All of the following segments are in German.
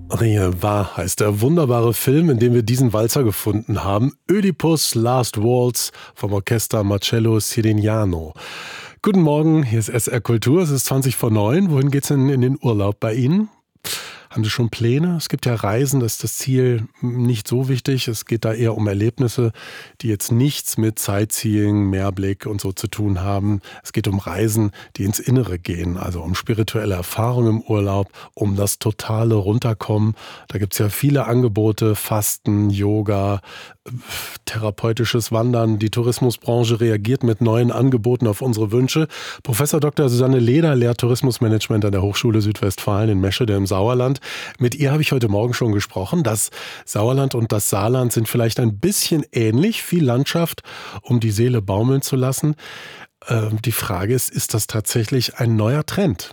Rievar heißt der wunderbare Film, in dem wir diesen Walzer gefunden haben. Ödipus Last Waltz vom Orchester Marcello Sirignano. Guten Morgen, hier ist SR Kultur, es ist 20 vor 9. Wohin geht's denn in den Urlaub bei Ihnen? Haben Sie schon Pläne? Es gibt ja Reisen, das ist das Ziel nicht so wichtig. Es geht da eher um Erlebnisse, die jetzt nichts mit Sightseeing, Meerblick und so zu tun haben. Es geht um Reisen, die ins Innere gehen, also um spirituelle Erfahrungen im Urlaub, um das totale Runterkommen. Da gibt es ja viele Angebote, Fasten, Yoga, therapeutisches Wandern. Die Tourismusbranche reagiert mit neuen Angeboten auf unsere Wünsche. Professor Dr. Susanne Leder lehrt Tourismusmanagement an der Hochschule Südwestfalen in Meschede im Sauerland. Mit ihr habe ich heute Morgen schon gesprochen. Das Sauerland und das Saarland sind vielleicht ein bisschen ähnlich, viel Landschaft, um die Seele baumeln zu lassen. Die Frage ist das tatsächlich ein neuer Trend?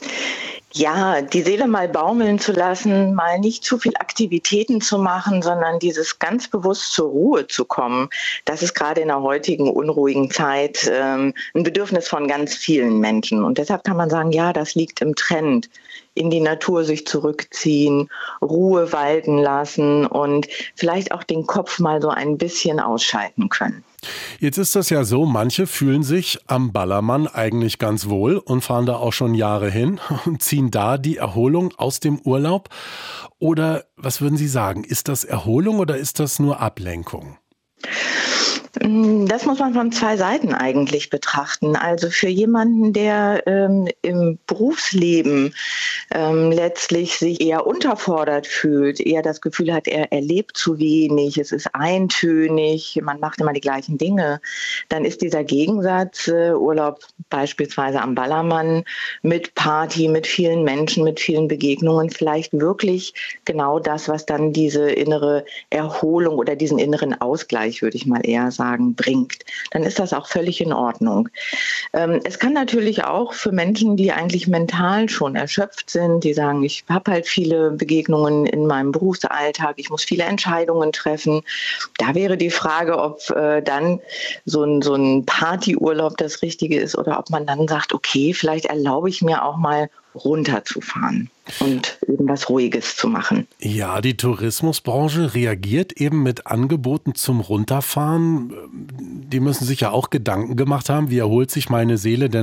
Ja, die Seele mal baumeln zu lassen, mal nicht zu viel Aktivitäten zu machen, sondern dieses ganz bewusst zur Ruhe zu kommen, das ist gerade in der heutigen unruhigen Zeit ein Bedürfnis von ganz vielen Menschen. Und deshalb kann man sagen, ja, das liegt im Trend. In die Natur sich zurückziehen, Ruhe walten lassen und vielleicht auch den Kopf mal so ein bisschen ausschalten können. Jetzt ist das ja so, manche fühlen sich am Ballermann eigentlich ganz wohl und fahren da auch schon Jahre hin und ziehen da die Erholung aus dem Urlaub. Oder was würden Sie sagen, ist das Erholung oder ist das nur Ablenkung? Das muss man von zwei Seiten eigentlich betrachten. Also für jemanden, der im Berufsleben letztlich sich eher unterfordert fühlt, eher das Gefühl hat, er erlebt zu wenig, es ist eintönig, man macht immer die gleichen Dinge, dann ist dieser Gegensatz Urlaub beispielsweise am Ballermann mit Party, mit vielen Menschen, mit vielen Begegnungen vielleicht wirklich genau das, was dann diese innere Erholung oder diesen inneren Ausgleich, würde ich mal eher sagen, bringt, dann ist das auch völlig in Ordnung. Es kann natürlich auch für Menschen, die eigentlich mental schon erschöpft sind, die sagen, ich habe halt viele Begegnungen in meinem Berufsalltag, ich muss viele Entscheidungen treffen. Da wäre die Frage, ob dann so ein Partyurlaub das Richtige ist oder ob man dann sagt, okay, vielleicht erlaube ich mir auch mal runterzufahren und eben was Ruhiges zu machen. Ja, die Tourismusbranche reagiert eben mit Angeboten zum Runterfahren. Die müssen sich ja auch Gedanken gemacht haben, wie erholt sich meine Seele denn